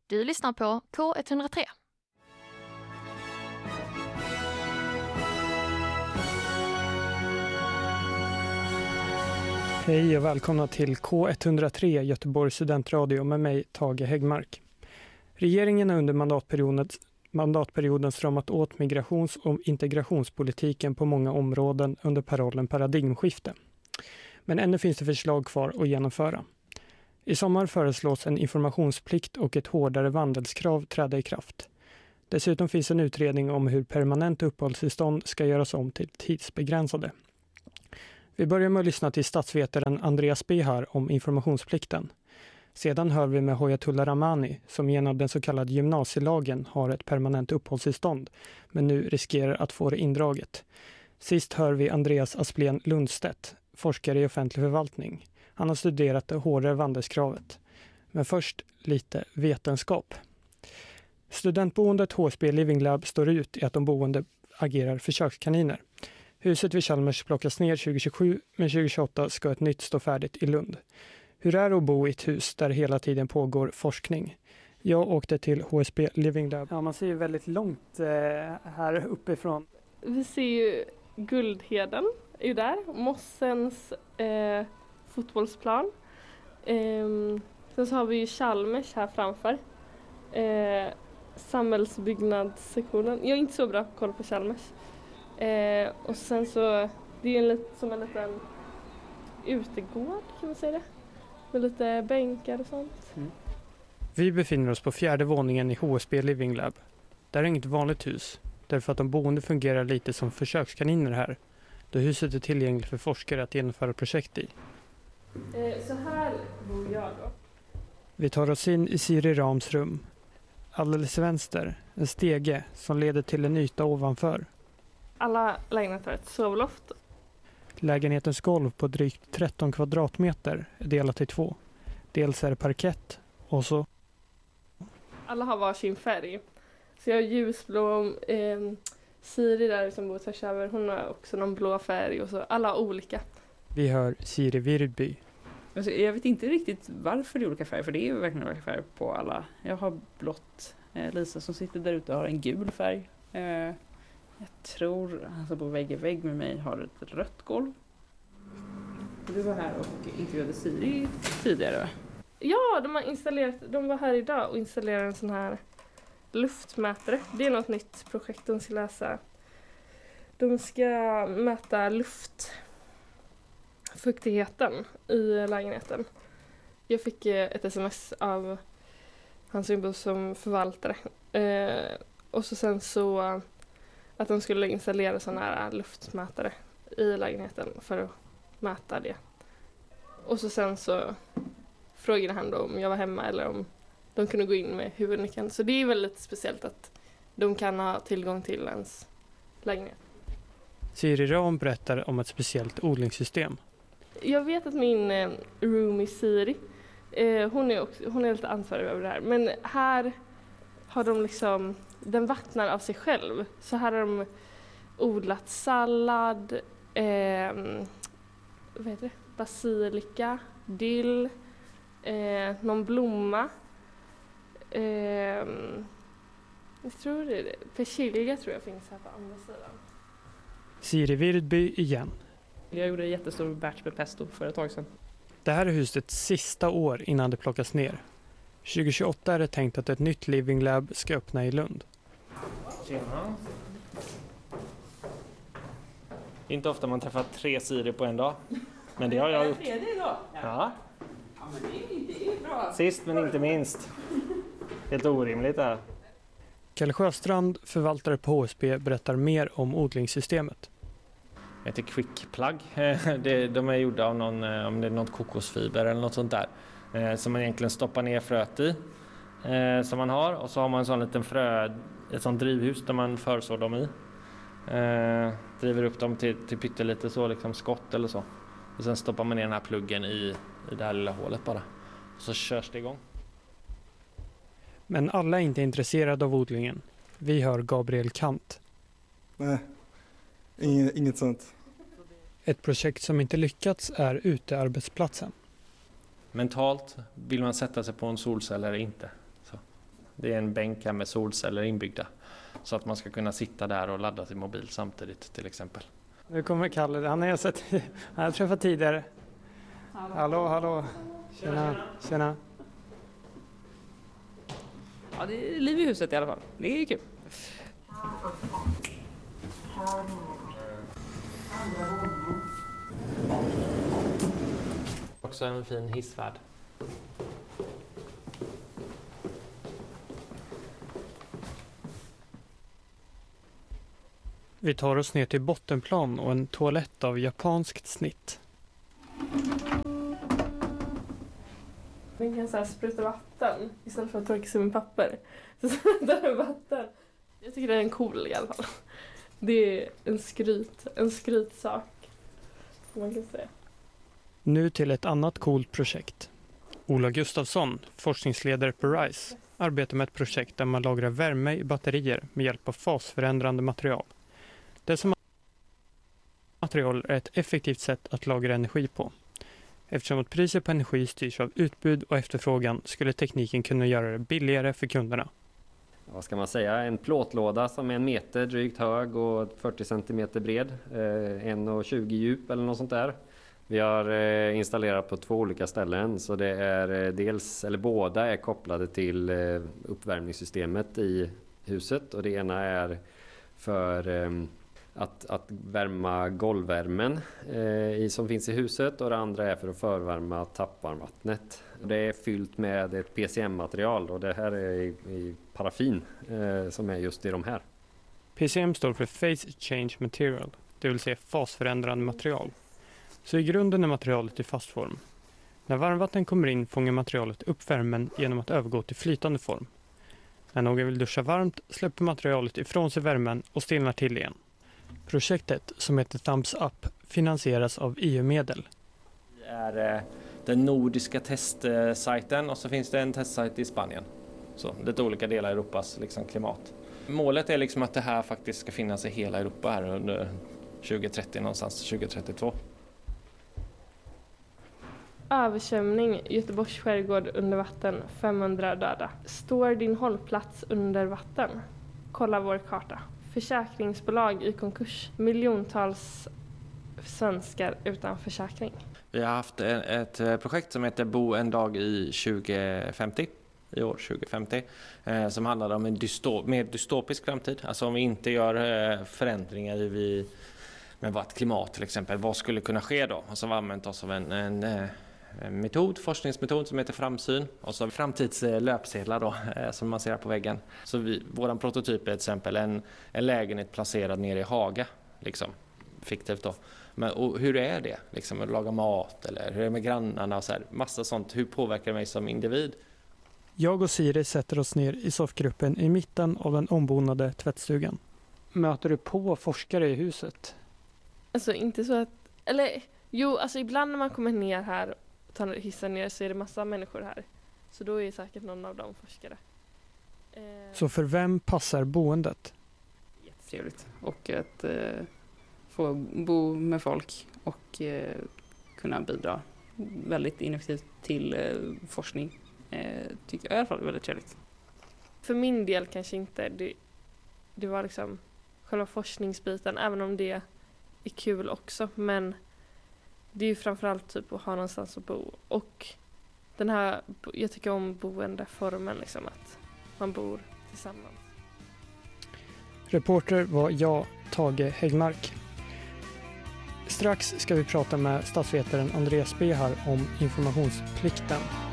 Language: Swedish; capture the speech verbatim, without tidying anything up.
Du lyssnar på K ett noll tre. Hej och välkomna till K ett noll tre Göteborgs studentradio med mig Tage Häggmark. Regeringen har under mandatperioden, mandatperioden stramat åt migrations- och integrationspolitiken på många områden under parollen paradigmskifte. Men ännu finns det förslag kvar att genomföra. I sommar föreslås en informationsplikt och ett hårdare vandelskrav träda i kraft. Dessutom finns en utredning om hur permanent uppehållstillstånd ska göras om till tidsbegränsade. Vi börjar med att lyssna till statsvetaren Andreas Behar om informationsplikten. Sedan hör vi med Hoyatullah Rahmani som genom den så kallade gymnasielagen har ett permanent uppehållstillstånd men nu riskerar att få det indraget. Sist hör vi Andreas Asplén Lundstedt, forskare i offentlig förvaltning. Han har studerat det hårdare vandelskravet. Men först lite vetenskap. Studentboendet H S B Living Lab står ut i att de boende agerar försökskaniner. Huset vid Chalmers plockas ner tjugo tjugosju, men tjugo tjugoåtta ska ett nytt stå färdigt i Lund. Hur är det att bo i ett hus där hela tiden pågår forskning? Jag åkte till H S B Living Lab. Ja, man ser ju väldigt långt eh, här uppifrån. Vi ser ju Guldheden är ju där, Mossens eh, fotbollsplan. Eh, sen så har vi ju Chalmers här framför. Eh, samhällsbyggnadssektionen. Jag är inte så bra koll på Chalmers. Eh, och sen så, det är en lit, som en liten utegård kan man säga det. Med lite bänkar och sånt. Mm. Vi befinner oss på fjärde våningen i H S B Living Lab. Det är inget vanligt hus, därför att de boende fungerar lite som försökskaniner här. Då huset är tillgängligt för forskare att genomföra projekt i. Eh, så här bor jag då. Vi tar oss in i Siri Rams rum. Alldeles vänster, en stege som leder till en yta ovanför. Alla lägenheter har ett sovloft. Lägenhetens golv på drygt tretton kvadratmeter är delat i två. Dels är det parkett och så... Alla har varsin färg. Så jag har ljusblå, eh, Siri där som bor tvärs över, hon har också någon blå färg och så. Alla har olika. Vi hör Siri Virdby. Alltså, jag vet inte riktigt varför det är olika färger, för det är ju verkligen olika färger på alla. Jag har blått. Eh, Lisa som sitter där ute har en gul färg. Eh, jag tror han som bor vägg i vägg med mig har ett rött golv. Du var här och intervjuade Siri tidigare. Ja, de har installerat, de var här idag och installerade en sån här luftmätare. Det är något nytt projekt de ska läsa. De ska mäta luftfuktigheten i lägenheten. Jag fick ett sms av han som jobbar som förvaltare. Eh, och så sen så att de skulle installera sådana här luftmätare i lägenheten för att mäta det. Och så sen så frågade han då om jag var hemma eller om de kunde gå in med huvudnyckeln. Så det är väldigt speciellt att de kan ha tillgång till ens lägenhet. Siri Ram berättar om ett speciellt odlingssystem. Jag vet att min eh, roomie Siri, eh, hon, är också, hon är lite ansvarig över det här. Men här har de liksom, den vattnar av sig själv. Så här har de odlat sallad, eh, vad heter det? Basilika, dill, eh, någon blomma. Eh, jag tror det är det. Persilja tror jag finns här på andra sidan. Siri Virdby igen. Jag gjorde en jättestor batch med pesto för ett tag sedan. Det här är husets sista år innan det plockas ner. tjugo tjugoåtta är det tänkt att ett nytt Living Lab ska öppna i Lund. Tjena. Inte ofta man träffar tre Siri på en dag. Men det har jag gjort. Tredje idag? Ja. Ja, men det är, det är bra. Sist men inte minst. Helt orimligt det här. Kalle Sjöstrand, förvaltare på H S B, berättar mer om odlingssystemet. Det heter Quick Plug. De är gjorda av någon, om det är något kokosfiber eller något sånt där. Som man egentligen stoppar ner fröet i. Som man har. Och så har man en sån liten frö, ett sånt drivhus där man försår dem i. Driver upp dem till, till pyttelite så liksom skott eller så. Och sen stoppar man ner den här pluggen i, i det här lilla hålet bara. Och så körs det igång. Men alla är inte intresserade av odlingen. Vi hör Gabriel Kant. Nej, inget, inget sånt. Ett projekt som inte lyckats är utearbetsplatsen. Mentalt vill man sätta sig på en solcell eller inte. Så. Det är en bänk här med solceller inbyggda. Så att man ska kunna sitta där och ladda sin mobil samtidigt till exempel. Nu kommer Kalle, han har jag sett, han har träffat tidigare. Hallå, hallå. hallå. Tjena, tjena. Ja, det är liv i huset i alla fall. Det är kul. Också en fin hissvärd. Vi tar oss ner till bottenplan och en toalett av japanskt snitt. Den kan så här spruta vatten istället för att torka sig med papper. Så sprutar den vatten. Jag tycker det är en cool i alla fall. Det är en skryt, en skrytsak. Man kan säga. Nu till ett annat coolt projekt. Ola Gustafsson, forskningsledare på RISE, arbetar med ett projekt där man lagrar värme i batterier med hjälp av fasförändrande material. Dessa material är ett effektivt sätt att lagra energi på. Eftersom att priset på energi styrs av utbud och efterfrågan skulle tekniken kunna göra det billigare för kunderna. Vad ska man säga? En plåtlåda som är en meter drygt hög och fyrtio centimeter bred. Eh, en komma tjugo djup eller något sånt där. Vi har eh, installerat på två olika ställen, så det är eh, dels, eller båda är kopplade till eh, uppvärmningssystemet i huset, och det ena är för eh, att, att värma golvvärmen eh, i, som finns i huset, och det andra är för att förvärma tappvarmvattnet. Det är fyllt med ett P C M-material, och det här är i, i paraffin eh, som är just i de här. P C M står för Phase Change Material, det vill säga fasförändrande material. Så i grunden är materialet i fast form. När varmvatten kommer in fångar materialet upp värmen genom att övergå till flytande form. När någon vill duscha varmt släpper materialet ifrån sig värmen och stelnar till igen. Projektet, som heter Thumbs Up, finansieras av E U-medel. Det är eh, den nordiska testsajten, och så finns det en testsajt i Spanien. Så lite olika delar i Europas liksom, klimat. Målet är liksom att det här faktiskt ska finnas i hela Europa här under tjugo trettio, någonstans tjugo trettiotvå. Översvämning, Göteborgs skärgård under vatten, femhundra döda. Står din hållplats under vatten? Kolla vår karta. Försäkringsbolag i konkurs. Miljontals svenskar utan försäkring. Vi har haft ett projekt som heter Bo en dag i tjugo femtio. I år tjugo femtio. Eh, som handlar om en dystop, mer dystopisk framtid. Alltså om vi inte gör eh, förändringar i vi, med vårt klimat till exempel. Vad skulle kunna ske då? Och så har vi använt oss av en, en, en metod, forskningsmetod som heter framsyn. Och så har vi framtidslöpsedlar då, eh, som man ser på väggen. Så vi, våran prototyp är till exempel en, en lägenhet placerad nere i Haga. Liksom, fiktivt då. Men, och hur är det? Liksom, att laga mat eller hur är det med grannarna och så här. Massa sånt. Hur påverkar det mig som individ? Jag och Siri sätter oss ner i soffgruppen i mitten av den ombonade tvättstugan. Möter du på forskare i huset? Alltså inte så att, eller jo, alltså ibland när man kommer ner här och tar hissen ner så är det massa människor här. Så då är säkert någon av dem forskare. Eh... Så för vem passar boendet? Jättetrevligt. Och att eh, få bo med folk och eh, kunna bidra väldigt ineffektivt till eh, forskning. Eh, tycker jag i alla fall är väldigt trevligt. För min del kanske inte. Det, det var liksom själva forskningsbiten, även om det är kul också. Men det är ju framförallt typ att ha någonstans att bo. Och den här, jag tycker om boendeformen, liksom att man bor tillsammans. Reporter var jag, Tage Häggmark. Strax ska vi prata med statsvetaren Andreas Behar om informationsplikten.